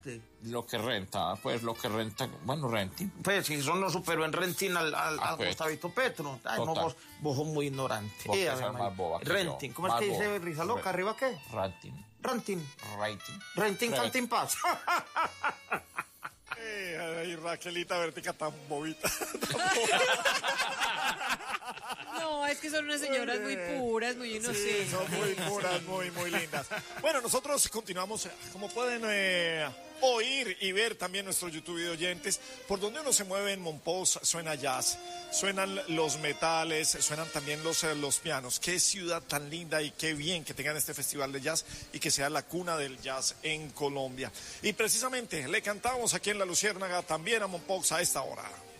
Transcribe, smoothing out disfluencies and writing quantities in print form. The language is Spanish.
Lo que renta, bueno, renting. Pues si son los superó en renting al pues. Gustavito Petro. Ay, no, vos sos muy ignorante. Vos que sos más boba que renting, yo. ¿cómo es Más que dice boba. Risa Loca? ¿Arriba qué? Renting. Renting, canting paz. Ay, Raquelita Vertica tan bobita. No, es que son unas señoras muy puras, muy inocentes. Sí, son muy puras, muy lindas. Bueno, nosotros continuamos, como pueden oír y ver también nuestros YouTube video oyentes, por donde uno se mueve en Mompox suena jazz, suenan los metales, suenan también los pianos. Qué ciudad tan linda y qué bien que tengan este festival de jazz y que sea la cuna del jazz en Colombia. Y precisamente le cantamos aquí en La Luciérnaga también a Mompox a esta hora.